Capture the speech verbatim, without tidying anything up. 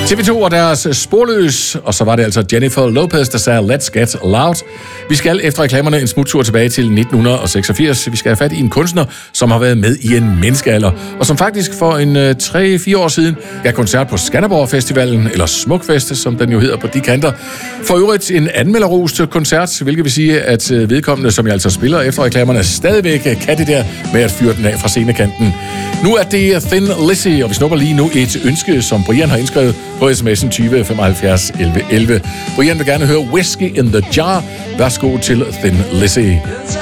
T V to og deres Sporløs, og så var det altså Jennifer Lopez, der sagde Let's Get Loud. Vi skal efter reklamerne en smuttur tilbage til nitten seksogfirs. Vi skal have fat i en kunstner, som har været med i en menneskealder, og som faktisk for en tre fire år siden gav koncert på Skanderborg Festivalen, eller Smukfest, som den jo hedder på de kanter. For øvrigt en anmelderrost koncert, hvilket vil sige, at vedkommende, som jeg altså spiller efter reklamerne, stadigvæk kan det der med at fyre den af fra scenekanten. Nu er det Thin Lizzy, og vi snupper lige nu et ønske, som Brian har indskrevet på sms'en tyve femoghalvfjerds elleve elleve. Brian vil gerne høre Whiskey in the Jar. Værsgo til Thin Lizzy.